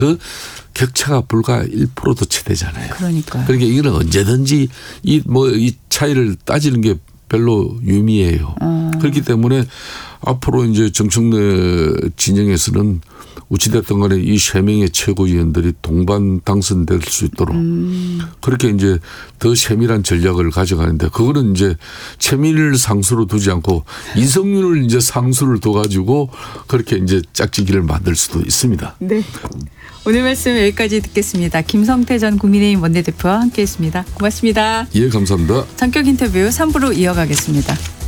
그 격차가 불과 1%도 채 되잖아요. 그러니까요. 그러니까 이거는 언제든지 이 차이를 따지는 게 별로 유미해요. 그렇기 때문에 앞으로 이제 정청래 진영에서는 어찌됐든 간에 이 세 명의 최고위원들이 동반 당선될 수 있도록 그렇게 이제 더 세밀한 전략을 가져가는데 그거는 이제 최민희를 상수로 두지 않고 이성윤을 이제 상수를 둬가지고 그렇게 이제 짝짓기를 만들 수도 있습니다. 네. 오늘 말씀 여기까지 듣겠습니다. 김성태 전 국민의힘 원내대표와 함께했습니다. 고맙습니다. 예, 감사합니다. 전격 인터뷰 3부로 이어가겠습니다.